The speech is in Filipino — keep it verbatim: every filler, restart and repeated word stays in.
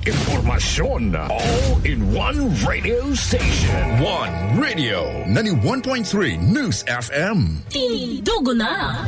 impormasyon. All in one radio station. One Radio. ninety-one point three News F M. Tindugo na!